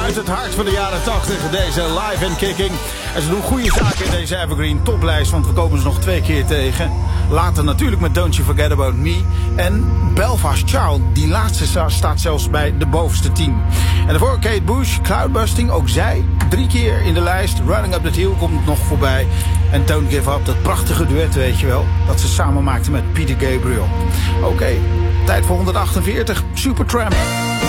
uit het hart van de jaren 80. Deze Live and Kicking. En ze doen goede zaken in deze Evergreen toplijst. Want we komen ze nog 2 keer tegen. Later natuurlijk met Don't You Forget About Me. En Belfast Child. Die laatste staat zelfs bij de bovenste 10. En daarvoor Kate Bush, Cloudbusting. Ook zij 3 keer in de lijst. Running Up That Hill komt nog voorbij. En Don't Give Up, dat prachtige duet, weet je wel. Dat ze samen maakten met Peter Gabriel. Oké, tijd voor 148. Supertramp.